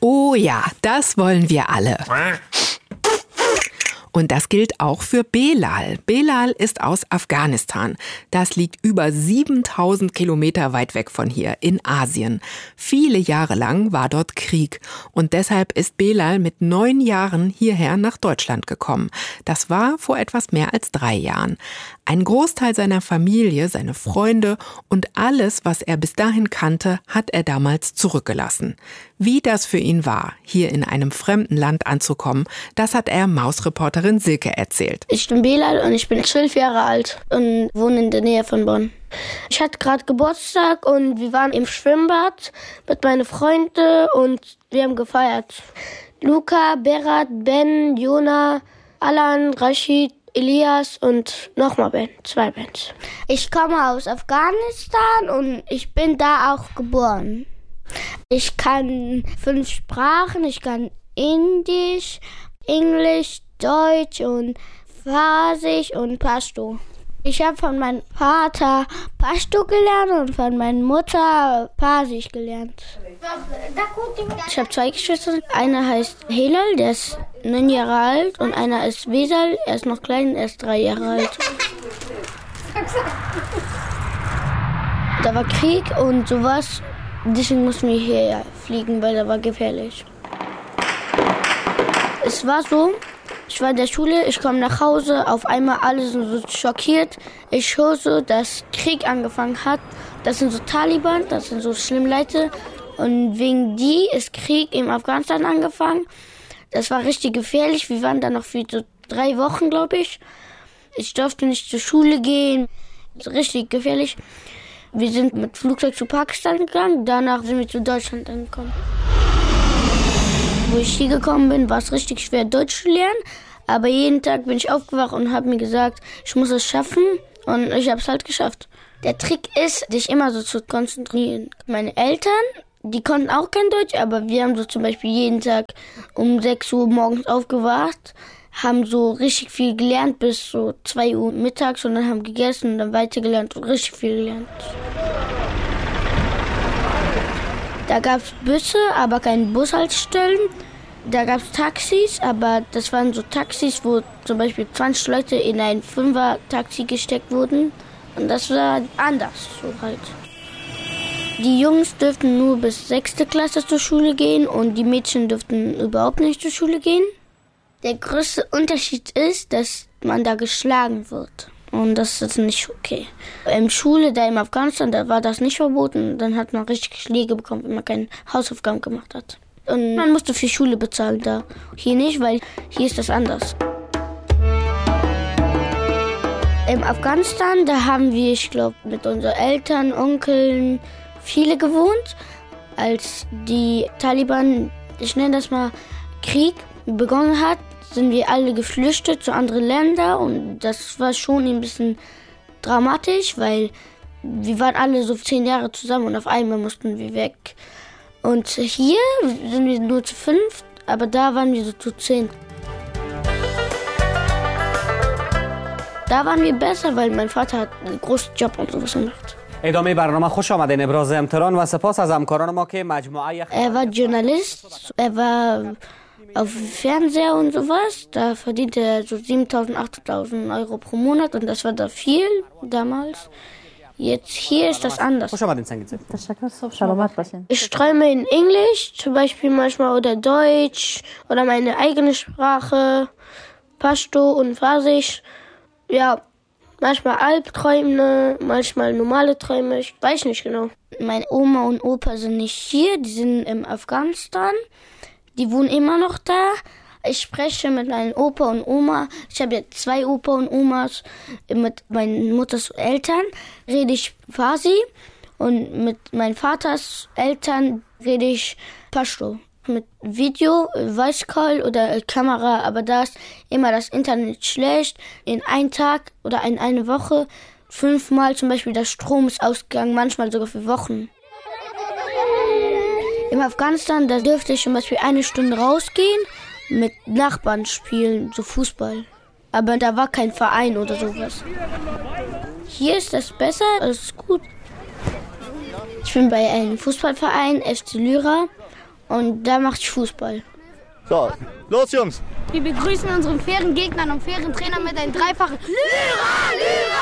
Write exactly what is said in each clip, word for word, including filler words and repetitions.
Oh ja, das wollen wir alle. Und das gilt auch für Belal. Belal ist aus Afghanistan. Das liegt über siebentausend Kilometer weit weg von hier in Asien. Viele Jahre lang war dort Krieg. Und deshalb ist Belal mit neun Jahren hierher nach Deutschland gekommen. Das war vor etwas mehr als drei Jahren. Ein Großteil seiner Familie, seine Freunde und alles, was er bis dahin kannte, hat er damals zurückgelassen. Wie das für ihn war, hier in einem fremden Land anzukommen, das hat er Mausreporterin Silke erzählt. Ich bin Belal und ich bin zwölf Jahre alt und wohne in der Nähe von Bonn. Ich hatte gerade Geburtstag und wir waren im Schwimmbad mit meinen Freunden und wir haben gefeiert. Luca, Berat, Ben, Jona, Alan, Rashid, Elias und nochmal Ben, zwei Bands. Ich komme aus Afghanistan und ich bin da auch geboren. Ich kann fünf Sprachen, ich kann Indisch, Englisch, Deutsch und Farsisch und Pashto. Ich habe von meinem Vater Pashto gelernt und von meiner Mutter Parsisch gelernt. Ich habe zwei Geschwister. Einer heißt Helal, der ist neun Jahre alt. Und einer ist Wesal, er ist noch klein, er ist drei Jahre alt. Da war Krieg und sowas. Deswegen mussten wir hierher fliegen, weil da war gefährlich. Es war so, ich war in der Schule, ich komme nach Hause, auf einmal alle sind so schockiert. Ich höre so, dass Krieg angefangen hat. Das sind so Taliban, das sind so schlimme Leute. Und wegen die ist Krieg in Afghanistan angefangen. Das war richtig gefährlich. Wir waren da noch für so drei Wochen, glaube ich. Ich durfte nicht zur Schule gehen. Das ist richtig gefährlich. Wir sind mit Flugzeug zu Pakistan gegangen, danach sind wir zu Deutschland angekommen. Wo ich hier gekommen bin, war es richtig schwer, Deutsch zu lernen. Aber jeden Tag bin ich aufgewacht und habe mir gesagt, ich muss es schaffen. Und ich habe es halt geschafft. Der Trick ist, dich immer so zu konzentrieren. Meine Eltern, die konnten auch kein Deutsch, aber wir haben so zum Beispiel jeden Tag um sechs Uhr morgens aufgewacht, haben so richtig viel gelernt bis so zwei Uhr mittags und dann haben gegessen und dann weitergelernt und richtig viel gelernt. Da gab es Busse, aber keine Bushaltestellen. Da gab es Taxis, aber das waren so Taxis, wo zum Beispiel zwanzig Leute in ein Fünfer-Taxi gesteckt wurden. Und das war anders so halt. Die Jungs dürften nur bis sechste Klasse zur Schule gehen und die Mädchen dürften überhaupt nicht zur Schule gehen. Der größte Unterschied ist, dass man da geschlagen wird. Und das ist nicht okay. In Schule, da in Afghanistan, da war das nicht verboten. Dann hat man richtig Schläge bekommen, wenn man keine Hausaufgaben gemacht hat. Und man musste für Schule bezahlen da. Hier nicht, weil hier ist das anders. In Afghanistan, da haben wir, ich glaube, mit unseren Eltern, Onkeln, viele gewohnt. Als die Taliban, ich nenne das mal Krieg, begonnen hat, sind wir alle geflüchtet zu anderen Ländern und das war schon ein bisschen dramatisch, weil wir waren alle so zehn Jahre zusammen und auf einmal mussten wir weg. Und hier sind wir nur zu fünf, aber da waren wir so zu zehn. Da waren wir besser, weil mein Vater hat einen großen Job und sowas gemacht. ادامه برنامه خوش آمدین. ابراز امتنان و سپاس از همکاران ما که مجموعه Er war Journalist, er war auf Fernseher und sowas. Da verdiente er so siebentausend, achttausend Euro pro Monat und das war da viel damals. Jetzt hier ist das anders. خوش آمدین سنگیت. تشکر صبح سلامت باشین. Ich träume in Englisch, zum Beispiel manchmal, oder Deutsch oder meine eigene Sprache, Pashto und Farsisch. Ja, manchmal Albträume, manchmal normale Träume, ich weiß nicht genau. Meine Oma und Opa sind nicht hier, die sind in Afghanistan. Die wohnen immer noch da. Ich spreche mit meinen Opa und Oma. Ich habe jetzt zwei Opa und Omas. Mit meinen Mutters Eltern rede ich Farsi. Und mit meinen Vaters Eltern rede ich Pashto. Mit Video, Voice Call oder Kamera. Aber da ist immer das Internet schlecht. In einem Tag oder in einer Woche fünfmal zum Beispiel der Strom ist ausgegangen. Manchmal sogar für Wochen. In Afghanistan, da dürfte ich zum Beispiel eine Stunde rausgehen, mit Nachbarn spielen, so Fußball. Aber da war kein Verein oder sowas. Hier ist das besser, das ist gut. Ich bin bei einem Fußballverein, F C Lyra. und da mache ich Fußball. So, los Jungs! Wir begrüßen unseren fairen Gegnern und fairen Trainer mit einem dreifachen Lyra,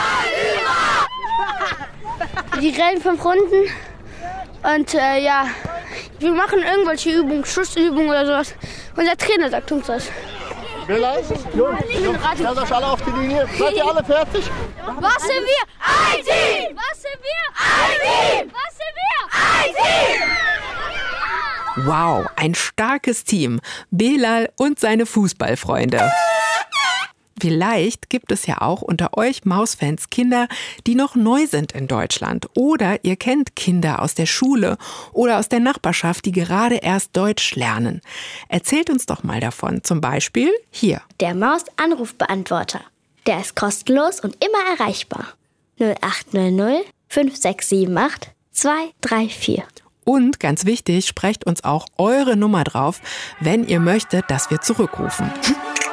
Lyra, Lyra! Die rennen fünf Runden und äh, ja, wir machen irgendwelche Übungen, Schussübungen oder sowas. Unser Trainer sagt uns das. Jungs, Jungs, stellt euch alle auf die Linie. Seid ihr alle fertig? Was sind wir? Ein Team! Was sind wir? Ein Team! Was sind wir? Ein Team! Wow, ein starkes Team. Belal und seine Fußballfreunde. Vielleicht gibt es ja auch unter euch Mausfans Kinder, die noch neu sind in Deutschland. Oder ihr kennt Kinder aus der Schule oder aus der Nachbarschaft, die gerade erst Deutsch lernen. Erzählt uns doch mal davon. Zum Beispiel hier. Der Maus-Anrufbeantworter. Der ist kostenlos und immer erreichbar. null acht null null fünf sechs sieben acht zwei drei vier. Und ganz wichtig, sprecht uns auch eure Nummer drauf, wenn ihr möchtet, dass wir zurückrufen.